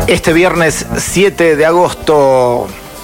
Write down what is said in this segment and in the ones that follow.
Este viernes 7 de agosto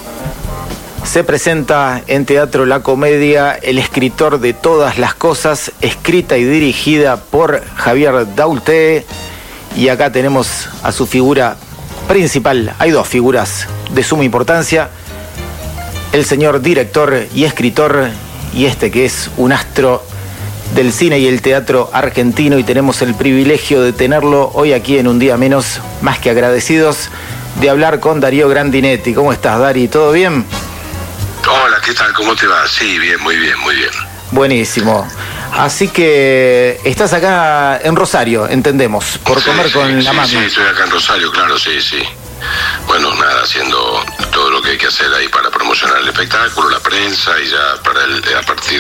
se presenta en Teatro La Comedia El escritor de todas las cosas, escrita y dirigida por Javier Daulté. Y acá tenemos a su figura principal. Hay dos figuras de suma importancia: el señor director y escritor, y este que es un astro del cine y el teatro argentino, y tenemos el privilegio de tenerlo hoy aquí en Un Día Menos, más que agradecidos de hablar con Darío Grandinetti. ¿Cómo estás, Dari? ¿Todo bien? Hola, ¿qué tal? ¿Cómo te va? Sí, bien, muy bien, muy bien. Buenísimo. Así que estás acá en Rosario, entendemos, por comer con la mami. Sí, estoy acá en Rosario, claro, sí. Bueno, nada, haciendo todo lo que hay que hacer ahí para promocionar el espectáculo, la prensa, y ya a partir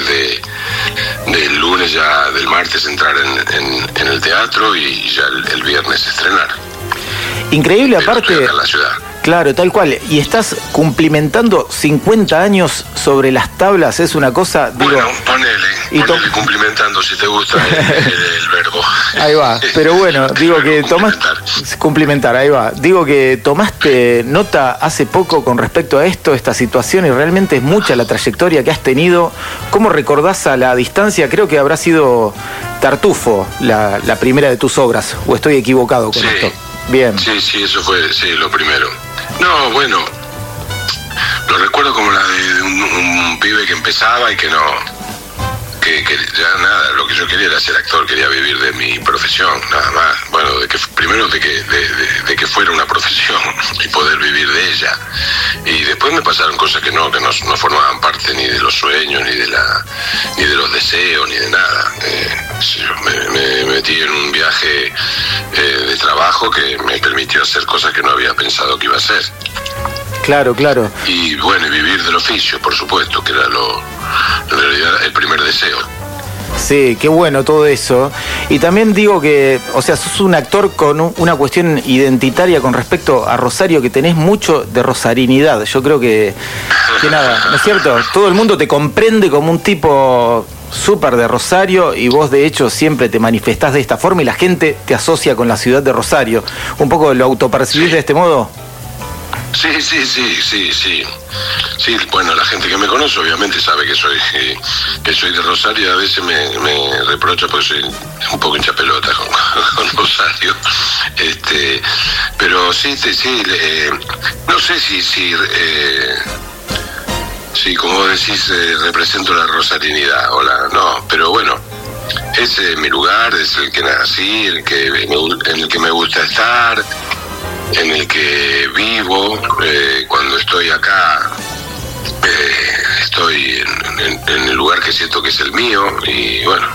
del lunes, ya del martes, entrar en el teatro y ya el viernes estrenar. Increíble, pero aparte. Acá en la ciudad. Claro, tal cual. Y estás cumplimentando 50 años sobre las tablas, es una cosa, digo... Bueno, ponele cumplimentando, si te gusta el verbo. Ahí va, pero bueno, digo que tomaste... Cumplimentar, ahí va. Digo que tomaste nota hace poco con respecto a esta situación, y realmente es mucha la trayectoria que has tenido. ¿Cómo recordás a la distancia? Creo que habrá sido Tartufo la primera de tus obras, ¿o estoy equivocado con esto? Bien. Sí, eso fue lo primero. No, bueno, lo recuerdo como la de un pibe que empezaba y que ya nada, lo que yo quería era ser actor, quería vivir de mi profesión, nada más. Bueno, primero de que fuera una profesión y poder vivir de ella. Y después me pasaron cosas que no formaban parte ni de los sueños, ni de los deseos, ni de nada. Me metí en un viaje de trabajo que me permitió hacer cosas que no había pensado que iba a hacer. Claro. Y bueno, y vivir del oficio, por supuesto, que era en realidad el primer deseo. Sí, qué bueno todo eso. Y también digo que, o sea, sos un actor con una cuestión identitaria con respecto a Rosario, que tenés mucho de rosarinidad. Yo creo que nada, ¿no es cierto? Todo el mundo te comprende como un tipo súper de Rosario, y vos de hecho siempre te manifestás de esta forma y la gente te asocia con la ciudad de Rosario. ¿Un poco lo autopercibís de este modo? Sí. Sí, bueno, la gente que me conoce obviamente sabe que soy de Rosario. A veces me reprocha porque soy un poco hinchapelota con Rosario. Pero sí, no sé si como decís, represento la rosarinidad no, pero bueno, es mi lugar, es el que nací, en el que me gusta estar, en el que vivo. Cuando estoy acá, estoy en el lugar que siento que es el mío. Y bueno,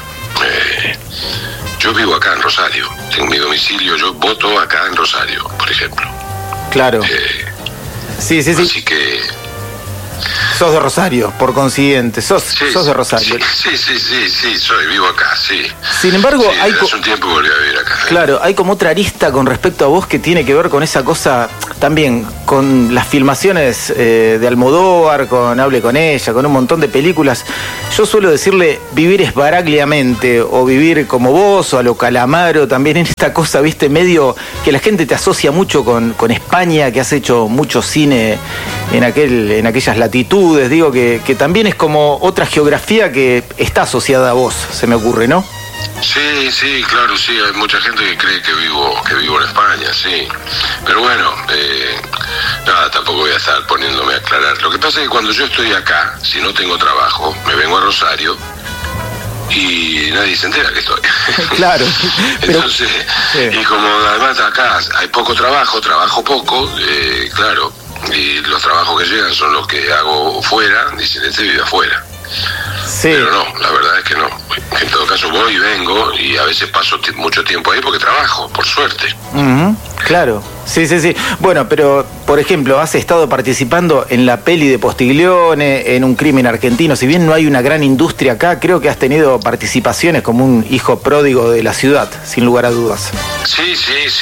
yo vivo acá en Rosario, tengo mi domicilio, yo voto acá en Rosario, por ejemplo. Claro. Sí. Así que... Sos de Rosario, por consiguiente, sos de Rosario. Sí, vivo acá, sí. Sin embargo, hace un tiempo volví a vivir acá. Claro, hay como otra arista con respecto a vos que tiene que ver con esa cosa también, con las filmaciones de Almodóvar, con Hable con ella, con un montón de películas. Yo suelo decirle vivir esbaragliamente, o vivir como vos, o a lo Calamaro, también en esta cosa, viste, medio que la gente te asocia mucho con España, que has hecho mucho cine en aquellas latitudes. Digo que también es como otra geografía que está asociada a vos, se me ocurre, ¿no? Sí, claro, sí, hay mucha gente que cree que vivo en España, sí. Pero bueno, nada, tampoco voy a estar poniéndome a aclarar. Lo que pasa es que cuando yo estoy acá, si no tengo trabajo, me vengo a Rosario y nadie se entera que estoy. Claro. Entonces, y como además acá hay poco trabajo poco, claro, y los trabajos que llegan son los que hago fuera, dicen, vive afuera. Sí. Pero no, la verdad es que no. En todo caso voy y vengo, y a veces paso mucho tiempo ahí porque trabajo, por suerte. Claro, sí. Bueno, pero, por ejemplo, has estado participando en la peli de Postiglione, en Un crimen argentino. Si bien no hay una gran industria acá, creo que has tenido participaciones como un hijo pródigo de la ciudad, sin lugar a dudas. Sí,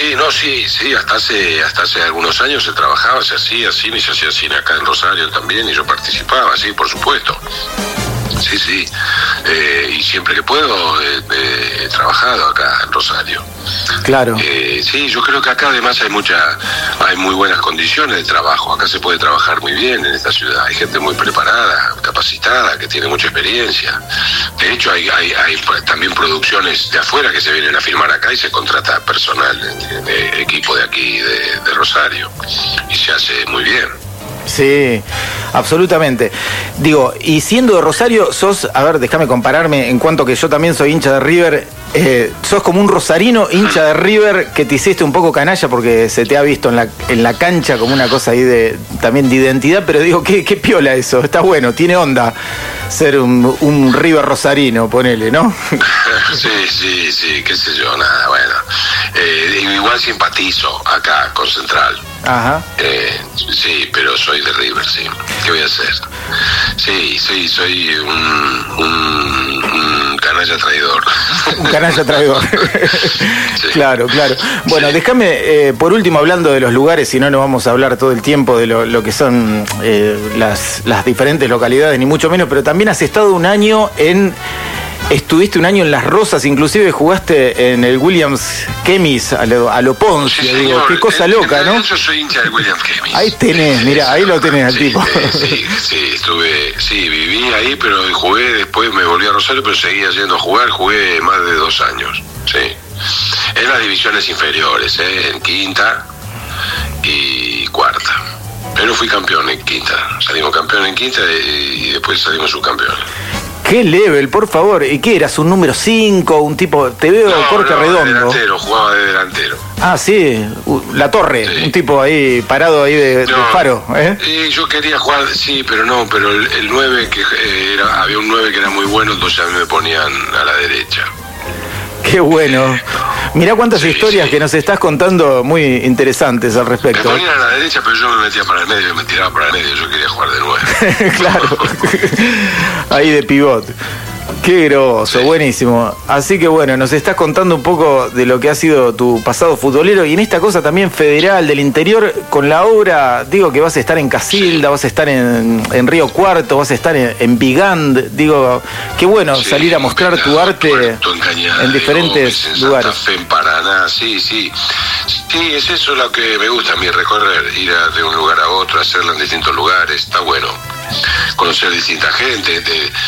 hasta hace algunos años se trabajaba, se hacía cine acá en Rosario también, y yo participaba, sí, por supuesto. Sí. Y siempre que puedo he trabajado acá en Rosario. Claro. Sí, yo creo que acá además hay muy buenas condiciones de trabajo. Acá se puede trabajar muy bien en esta ciudad. Hay gente muy preparada, capacitada, que tiene mucha experiencia. De hecho, hay también producciones de afuera que se vienen a filmar acá y se contrata personal, equipo de aquí, de Rosario. Y se hace muy bien. Sí, absolutamente. Digo, y siendo de Rosario, a ver, déjame compararme, en cuanto que yo también soy hincha de River, sos como un rosarino hincha de River que te hiciste un poco canalla porque se te ha visto en la cancha como una cosa ahí también de identidad, pero digo, qué piola eso, está bueno, tiene onda ser un River rosarino, ponele, ¿no? Sí, qué sé yo, nada, bueno. Igual simpatizo acá con Central. Ajá. Sí, pero soy de River, sí. ¿Qué voy a hacer? Sí, soy un canalla traidor. Un canalla traidor. Sí. Claro. Bueno, sí. Déjame, por último, hablando de los lugares, si no vamos a hablar todo el tiempo de lo que son las diferentes localidades, ni mucho menos, pero también has estado estuviste un año en Las Rosas, inclusive jugaste en el Williams Kemis a lo Ponce, sí, digo, qué cosa loca, ¿no? Yo soy hincha del Williams Kemis. Ahí tenés, mirá, ahí lo tenés al tipo. Viví ahí, pero jugué, después me volví a Rosario, pero seguía yendo a jugar, jugué más de 2 años, sí. En las divisiones inferiores, en quinta y cuarta. Pero fui campeón en quinta, salimos campeón en quinta y después salimos subcampeones. ¿Qué level, por favor? ¿Y qué eras? ¿Un número 5? ¿Un tipo? Te veo corte redondo. Jugaba de delantero. Ah, sí, la torre, sí. Un tipo ahí parado ahí de faro, yo quería jugar, sí, pero el 9 había un 9 que era muy bueno, entonces a mí me ponían a la derecha. Qué bueno. Mirá cuántas historias que nos estás contando muy interesantes al respecto. Me ponían a la derecha, pero yo me metía para el medio, me tiraba para el medio, yo quería jugar de 9. Claro. Ahí de pivot. Qué groso, sí. Buenísimo. Así que bueno, nos estás contando un poco de lo que ha sido tu pasado futbolero y en esta cosa también federal del interior, con la obra, digo que vas a estar en Casilda, sí. Vas a estar en Río Cuarto, vas a estar en Vigand, digo, qué bueno, sí, salir a mostrar tu arte en diferentes lugares. Santa Fe, en Paraná, sí. Sí, es eso lo que me gusta a mí, recorrer, ir de un lugar a otro, hacerlo en distintos lugares, está bueno. Conocer distinta gente,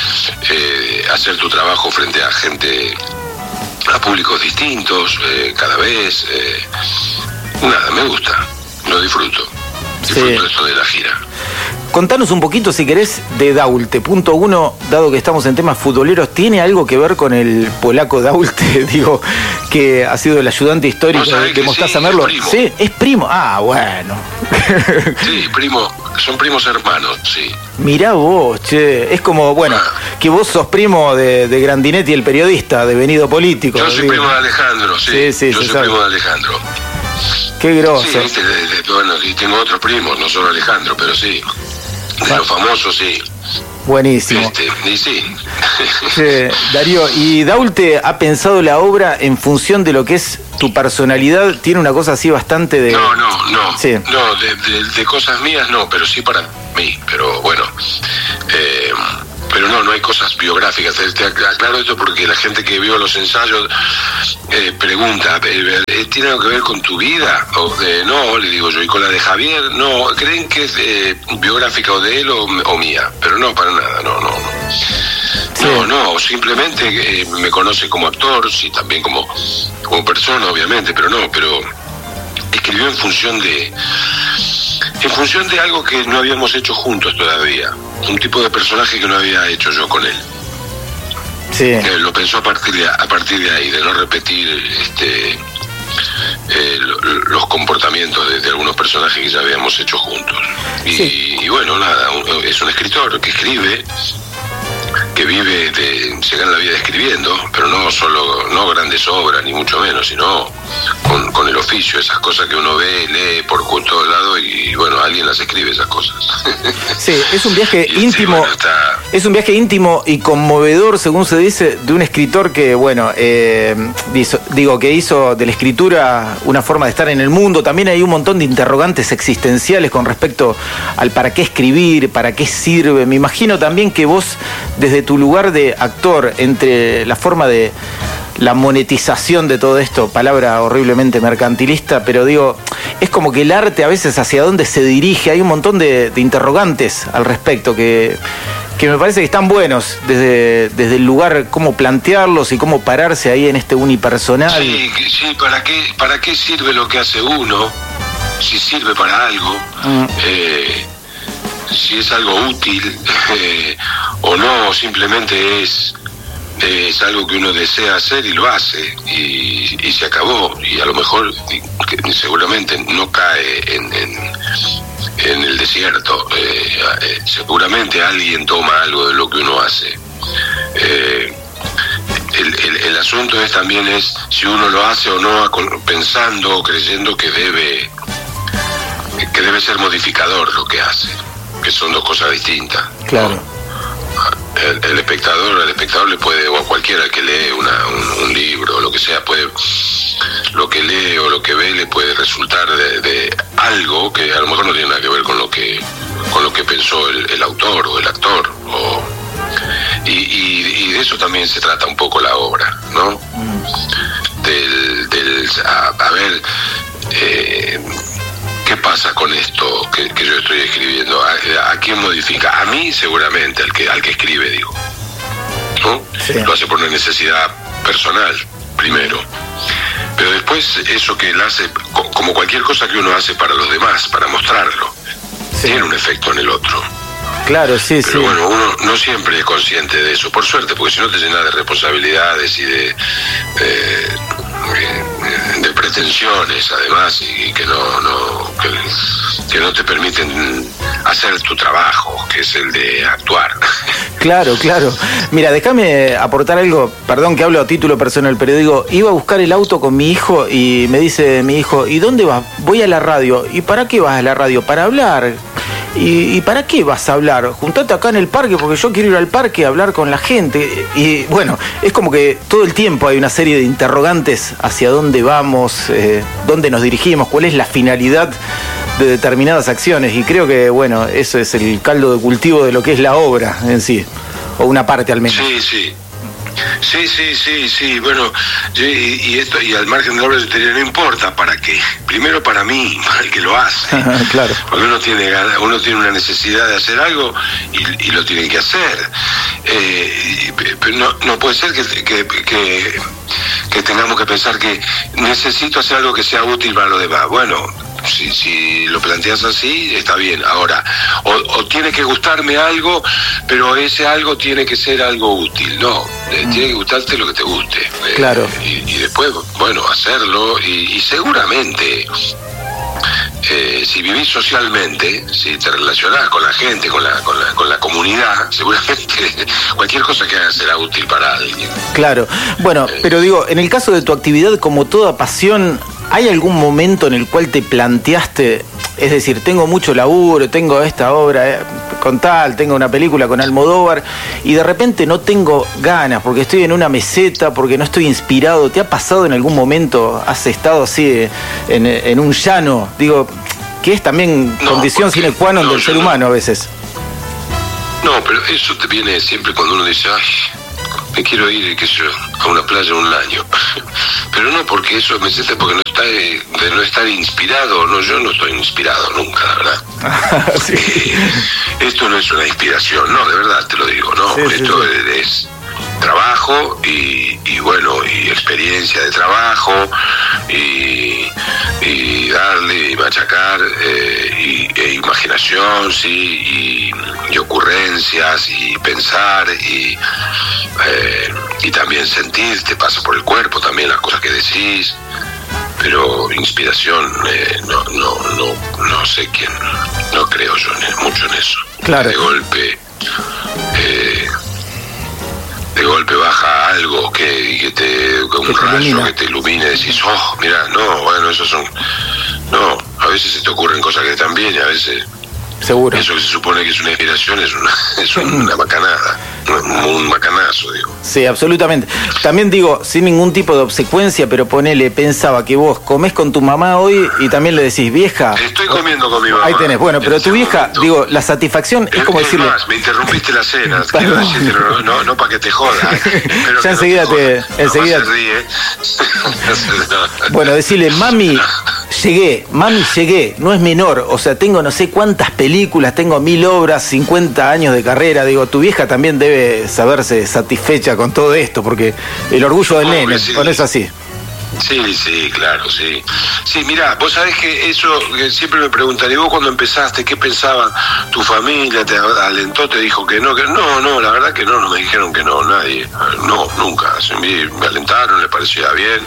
hacer tu trabajo frente a gente, a públicos distintos, cada vez. Nada, me gusta, lo disfruto. Disfruto esto de la gira. Contanos un poquito, si querés, de Daulte. Punto 1, dado que estamos en temas futboleros, ¿tiene algo que ver con el polaco Daulte? Digo, que ha sido el ayudante histórico de Mostaza Merlo. Sí, es primo. Ah, bueno. Sí, primo, son primos hermanos, sí. Mirá vos, che. Es como, bueno, que vos sos primo de Grandinetti, el periodista, de Venido Político. Yo soy primo de Alejandro, sí. Yo soy primo de Alejandro. Qué groso. Sí, bueno, y tengo otros primos, no solo Alejandro, pero sí. De los famosos, sí. Buenísimo. Y sí. Darío, ¿y Daulte ha pensado la obra en función de lo que es tu personalidad? ¿Tiene una cosa así bastante de...? No. Sí. No, de cosas mías no, pero sí para mí. Pero bueno, pero no hay cosas biográficas. Te aclaro esto porque la gente que vio los ensayos pregunta, ¿tiene algo que ver con tu vida? No, le digo yo, y con la de Javier, no, creen que es biográfica o de él o mía, pero no, para nada, no. Sí. No, simplemente me conoce como actor, sí, también como persona, obviamente, pero escribió en función de algo que no habíamos hecho juntos todavía, un tipo de personaje que no había hecho yo con él. Sí. Lo pensó a partir de ahí, de no repetir los comportamientos de algunos personajes que ya habíamos hecho juntos. Y bueno, nada, es un escritor que escribe, que se gana la vida escribiendo, pero no grandes obras, ni mucho menos, sino con el oficio, esas cosas que uno ve, lee por todos lados y bueno, alguien las escribe esas cosas. Sí, es un viaje íntimo, es un viaje íntimo y conmovedor, según se dice, de un escritor que, bueno, que hizo de la escritura una forma de estar en el mundo. También hay un montón de interrogantes existenciales con respecto al para qué escribir, para qué sirve. Me imagino también que vos, desde desde tu lugar de actor, entre la forma de la monetización de todo esto, palabra horriblemente mercantilista, pero digo, es como que el arte a veces hacia dónde se dirige, hay un montón de interrogantes al respecto que me parece que están buenos desde el lugar, cómo plantearlos y cómo pararse ahí en este unipersonal. Sí, ¿para qué sirve lo que hace uno? Si sirve para algo, si es algo útil o no, simplemente es algo que uno desea hacer y lo hace y se acabó, y a lo mejor seguramente no cae en el desierto, seguramente alguien toma algo de lo que uno hace. El asunto también es si uno lo hace o no pensando o creyendo que debe ser modificador lo que hace, que son dos cosas distintas. Claro. ¿No? Al espectador le puede, o a cualquiera que lee un libro o lo que sea, lo que lee o lo que ve le puede resultar de algo que a lo mejor no tiene nada que ver con lo que pensó el autor o el actor, y de eso también se trata un poco la obra, ¿no? A ver, ¿qué pasa con esto que yo estoy escribiendo? ¿A quién modifica? A mí seguramente, al que escribe, digo, ¿no? Sí. Lo hace por una necesidad personal, primero. Pero después eso que él hace, como cualquier cosa que uno hace para los demás, para mostrarlo, sí, tiene un efecto en el otro. Claro, sí, pero sí. Bueno, uno no siempre es consciente de eso, por suerte, porque si no te llenas de responsabilidades y de pretensiones, además, y que no te permiten hacer tu trabajo, que es el de actuar. Claro. Mira, déjame aportar algo, perdón que hablo a título personal, pero digo, iba a buscar el auto con mi hijo y me dice mi hijo, ¿y dónde vas? Voy a la radio. ¿Y para qué vas a la radio? Para hablar. ¿Y para qué vas a hablar? Juntate acá en el parque porque yo quiero ir al parque a hablar con la gente. Y bueno, es como que todo el tiempo hay una serie de interrogantes hacia dónde vamos, dónde nos dirigimos, cuál es la finalidad de determinadas acciones. Y creo que, bueno, eso es el caldo de cultivo de lo que es la obra en sí, o una parte al menos. Sí. Bueno, y al margen de la obra yo te diría, no importa para qué. Primero para mí, para el que lo hace. Claro. Porque uno tiene una necesidad de hacer algo y lo tiene que hacer. Pero no puede ser que tengamos que pensar que necesito hacer algo que sea útil para los demás. Bueno, si lo planteas así, está bien. Ahora, o tiene que gustarme algo, pero ese algo tiene que ser algo útil. No, tiene que gustarte lo que te guste. Claro. Y después, bueno, hacerlo. Y seguramente, si vivís socialmente, si te relacionás con la gente, con la comunidad, seguramente cualquier cosa que hagas será útil para alguien. Claro. Bueno, pero digo, en el caso de tu actividad, como toda pasión, ¿hay algún momento en el cual te planteaste, es decir, tengo mucho laburo, tengo esta obra con tal, tengo una película con Almodóvar, y de repente no tengo ganas, porque estoy en una meseta, porque no estoy inspirado? ¿Te ha pasado en algún momento? ¿Has estado así en un llano? Digo, que es también condición sine qua non del ser humano a veces. No, pero eso te viene siempre cuando uno dice, ay, me quiero ir, qué sé yo, a una playa un año. Pero no porque eso me siente, porque de no estar inspirado. No, yo no estoy inspirado nunca, la verdad. Sí. Esto no es una inspiración, no, de verdad te lo digo, no. Sí, esto es trabajo y bueno, y experiencia de trabajo y darle y machacar e imaginación, sí, y ocurrencias y pensar y también sentir, te pasa por el cuerpo también las cosas que decís, pero inspiración no sé quién, no creo yo mucho en eso. Claro. De golpe baja algo como un rayo ilumina, que te ilumine y decís, oh, mira, no, bueno, a veces se te ocurren cosas que están bien y a veces seguro. Eso que se supone que es una inspiración es una macanada. un macanazo, digo. Sí, absolutamente. También digo, sin ningún tipo de obsecuencia, pero ponele, pensaba que vos comés con tu mamá hoy y también le decís, vieja. Estoy comiendo con mi mamá. Ahí tenés, bueno, pero tu vieja, momento. Digo, la satisfacción es como decirle. Más, me interrumpiste la cena, quiero decirte, no para que te joda. Ya enseguida enseguida. Se ríe. Bueno, decirle, mami, llegué, no es menor, o sea, tengo no sé cuántas películas, tengo 1000 obras, 50 años de carrera, digo, tu vieja también debe saberse satisfecha con todo esto, porque el orgullo del nene, sí. ¿No es así? Sí, claro, sí. Sí, mirá, vos sabés que eso, que siempre me preguntan, ¿y vos cuando empezaste, qué pensaba tu familia? ¿Te alentó, te dijo que no? No, la verdad que no me dijeron que no, nadie. No, nunca. Me alentaron, les parecía bien.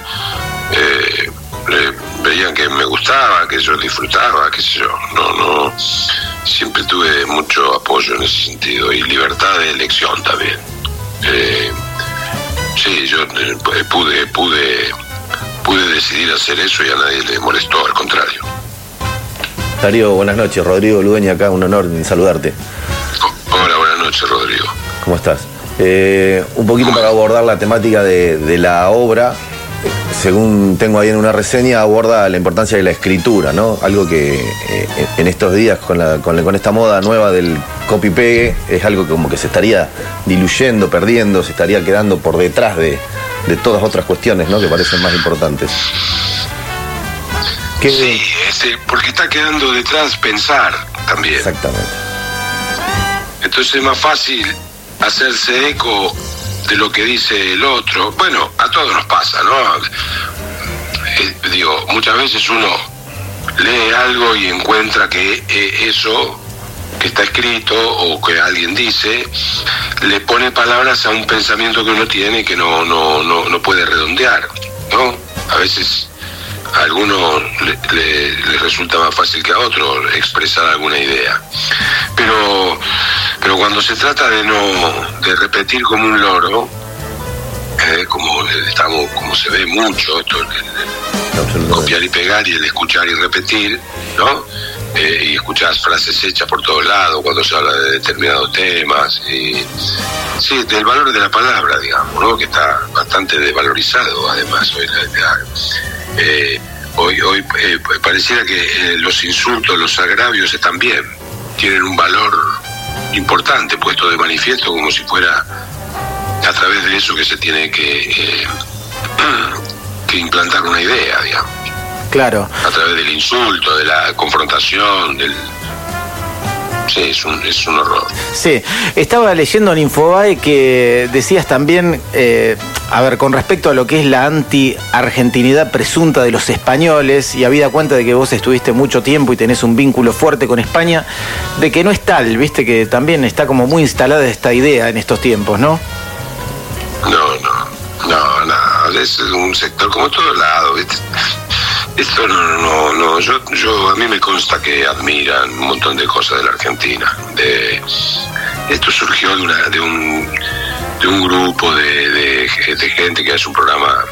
Veían que me gustaba, que yo disfrutaba, qué sé yo. No, siempre tuve mucho apoyo en ese sentido y libertad de elección también. Sí, yo pude decidir hacer eso y a nadie le molestó, al contrario. Darío, buenas noches. Rodrigo Ludueña acá, un honor en saludarte. Hola, buenas noches, Rodrigo. ¿Cómo estás? Un poquito para abordar la temática de la obra. Según tengo ahí en una reseña, aborda la importancia de la escritura, ¿no? Algo que en estos días con esta moda nueva del copy-pegue es algo que como que se estaría diluyendo, perdiendo, se estaría quedando por detrás de todas otras cuestiones, ¿no? Que parecen más importantes. Sí, porque está quedando detrás pensar también. Exactamente. Entonces es más fácil hacerse eco de lo que dice el otro. Bueno, a todos nos pasa, ¿no? Digo, muchas veces uno lee algo y encuentra que eso que está escrito o que alguien dice le pone palabras a un pensamiento que uno tiene y que no puede redondear, ¿no? A veces a alguno le resulta más fácil que a otro expresar alguna idea, pero trata de repetir como un loro, como se ve mucho, esto, el copiar y pegar y el escuchar y repetir, ¿no? Y escuchás frases hechas por todos lados cuando se habla de determinados temas, y sí, del valor de la palabra, digamos, ¿no? Que está bastante desvalorizado, además, hoy pareciera que los insultos, los agravios están bien, tienen un valor importante puesto de manifiesto, como si fuera a través de eso que se tiene que implantar una idea, digamos. Claro. A través del insulto, de la confrontación, sí, es un horror. Sí, estaba leyendo en Infobae que decías también, con respecto a lo que es la anti-argentinidad presunta de los españoles, y habida cuenta de que vos estuviste mucho tiempo y tenés un vínculo fuerte con España, de que no es tal, viste, que también está como muy instalada esta idea en estos tiempos, ¿no? No, es un sector como todo lado, ¿viste? Esto no, yo a mí me consta que admiran un montón de cosas de la Argentina. Esto surgió de un grupo de gente que hace un programa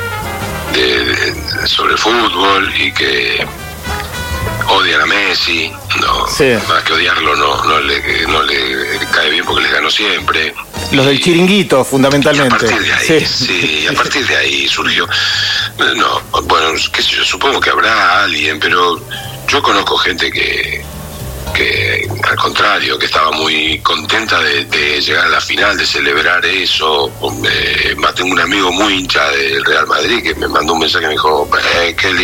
sobre fútbol y que odian a Messi, no, sí. Más que odiarlo no le cae bien porque les ganó siempre. Los del chiringuito, fundamentalmente. A partir de ahí, sí, a partir de ahí surgió. No, bueno, qué sé yo, supongo que habrá alguien, pero yo conozco gente que al contrario, que estaba muy contenta de llegar a la final, de celebrar eso. Tengo un amigo muy hincha del Real Madrid que me mandó un mensaje y me dijo, qué